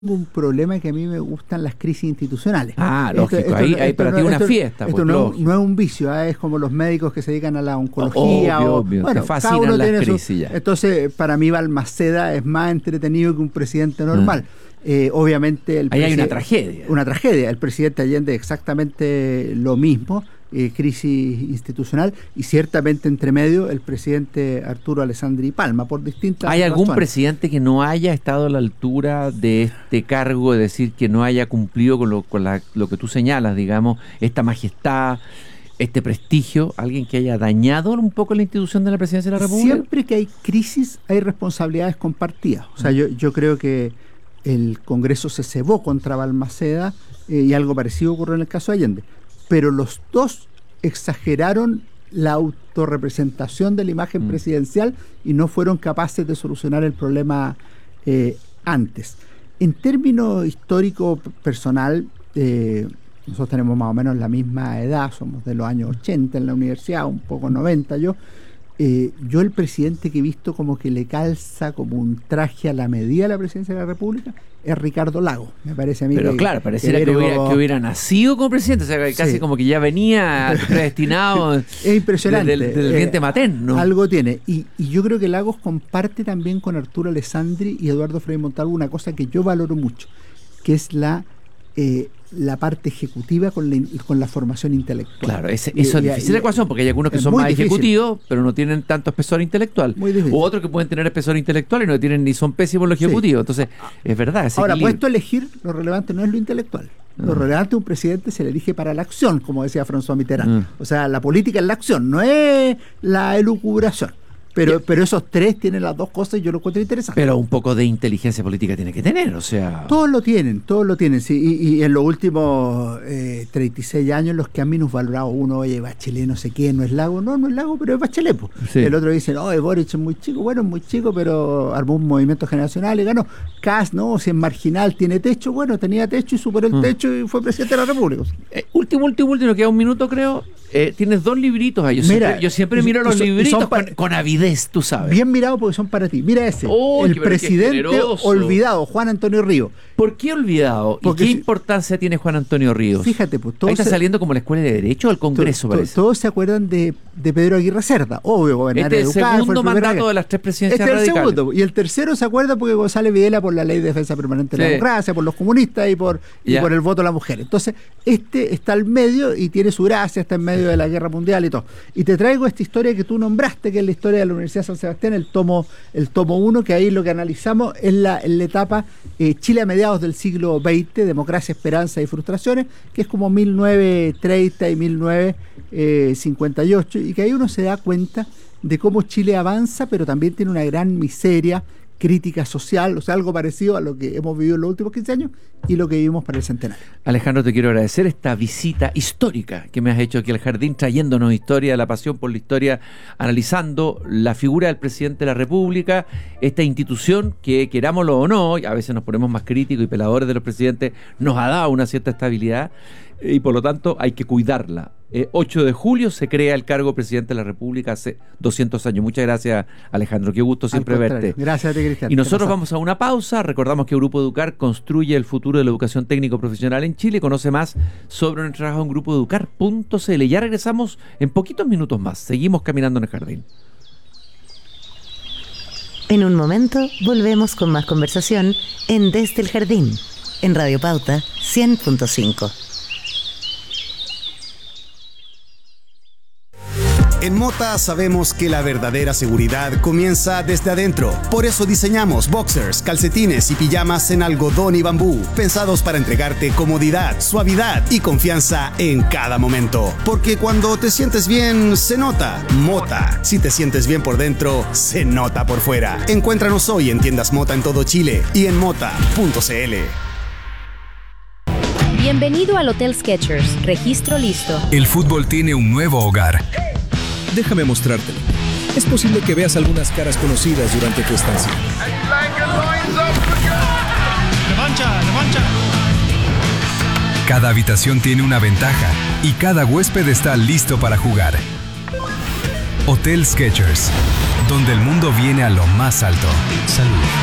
un problema que a mí me gustan las crisis institucionales. Lógico, ahí para ti una fiesta. Esto no es un vicio, es como los médicos que se dedican a la oncología. Obvio, bueno, te fascinan las crisis ya. Entonces, para mí Balmaceda es más entretenido que un presidente normal. Obviamente ahí hay una tragedia. Una tragedia. El presidente Allende exactamente lo mismo. Crisis institucional, y ciertamente entre medio el presidente Arturo Alessandri Palma, por distintas ¿Hay algún razones. presidente que no haya estado a la altura de este cargo, es decir, que no haya cumplido con lo que tú señalas, digamos, esta majestad, este prestigio, alguien que haya dañado un poco la institución de la presidencia de la República? Siempre que hay crisis hay responsabilidades compartidas. O sea, yo creo que el Congreso se cebó contra Balmaceda y algo parecido ocurrió en el caso de Allende. Pero los dos exageraron la autorrepresentación de la imagen presidencial y no fueron capaces de solucionar el problema antes. En términos histórico personal, nosotros tenemos más o menos la misma edad, somos de los años 80 en la universidad, un poco 90 yo el presidente que he visto como que le calza como un traje a la medida de la presidencia de la República es Ricardo Lagos, me parece a mí. Pero claro, pareciera que hubiera nacido como presidente, o sea, casi como que ya venía predestinado. Es impresionante. Del vientre materno. Algo tiene. Y yo creo que Lagos comparte también con Arturo Alessandri y Eduardo Frei Montalvo una cosa que yo valoro mucho, que es la parte ejecutiva con la formación intelectual. Claro, eso es difícil de ecuación, porque hay algunos que son más ejecutivos, pero no tienen tanto espesor intelectual. Muy difícil. U otros que pueden tener espesor intelectual y no tienen ni son pésimos los ejecutivos. Entonces, es verdad. Ahora, puesto a elegir, lo relevante no es lo intelectual. Lo relevante a un presidente se le elige para la acción, como decía François Mitterrand. O sea, la política es la acción, no es la elucubración. Pero esos tres tienen las dos cosas y yo lo encuentro interesante. Pero un poco de inteligencia política tiene que tener, o sea... Todos lo tienen, sí. Y en los últimos 36 años los que han minusvalorado uno, oye, Bachelet no sé qué, no es Lagos, no es Lagos, pero es Bachelet. Sí. El otro dice, no, Boric es muy chico, bueno, es muy chico, pero armó un movimiento generacional y ganó. Kass, no, si es marginal, tiene techo, bueno, tenía techo y superó el techo y fue presidente de la República. Último, queda un minuto creo. Tienes 2 libritos ahí. Yo siempre miro los libritos con avidez, tú sabes. Bien mirado porque son para ti. Mira ese. El presidente olvidado, Juan Antonio Ríos. ¿Por qué olvidado? Porque ¿Y qué importancia tiene Juan Antonio Ríos? Fíjate, pues ahí está saliendo como la Escuela de Derecho o el Congreso, parece. Todos se acuerdan de Pedro Aguirre Cerda. Obvio, gobernador educado. Este es el segundo mandato de las 3 presidencias radicales. El segundo. Y el tercero se acuerda porque González Videla por la Ley de Defensa Permanente de la Democracia, por los comunistas y por el voto a la mujer. Entonces, este está al medio y tiene su gracia, está en medio de la guerra mundial y todo. Y te traigo esta historia que tú nombraste, que es la historia de la Universidad de San Sebastián, el tomo 1, que ahí lo que analizamos es la etapa Chile a mediados del siglo XX, democracia, esperanza y frustraciones, que es como 1930 y 1958, y que ahí uno se da cuenta de cómo Chile avanza, pero también tiene una gran miseria, crítica social, o sea, algo parecido a lo que hemos vivido en los últimos 15 años y lo que vivimos para el centenario. Alejandro, te quiero agradecer esta visita histórica que me has hecho aquí al Jardín, trayéndonos historia, la pasión por la historia, analizando la figura del presidente de la República, esta institución que, querámoslo o no, a veces nos ponemos más críticos y peladores de los presidentes, nos ha dado una cierta estabilidad y por lo tanto hay que cuidarla. 8 de julio se crea el cargo presidente de la República hace 200 años. Muchas gracias, Alejandro. Qué gusto siempre verte. Gracias a ti, Cristian. Y nosotros vamos a una pausa. Recordamos que Grupo Educar construye el futuro de la educación técnico-profesional en Chile. Conoce más sobre nuestro trabajo en grupoeducar.cl. Ya regresamos en poquitos minutos más. Seguimos caminando en el jardín. En un momento volvemos con más conversación en Desde el Jardín, en Radio Pauta 100.5. En Mota sabemos que la verdadera seguridad comienza desde adentro. Por eso diseñamos boxers, calcetines y pijamas en algodón y bambú, pensados para entregarte comodidad, suavidad y confianza en cada momento. Porque cuando te sientes bien, se nota. Mota. Si te sientes bien por dentro, se nota por fuera. Encuéntranos hoy en tiendas Mota en todo Chile y en mota.cl. Bienvenido al Hotel Skechers. Registro listo. El fútbol tiene un nuevo hogar. Déjame mostrártelo. Es posible que veas algunas caras conocidas durante tu estancia. ¡Revancha! Cada habitación tiene una ventaja y cada huésped está listo para jugar. Hotel Skechers, donde el mundo viene a lo más alto. Salud.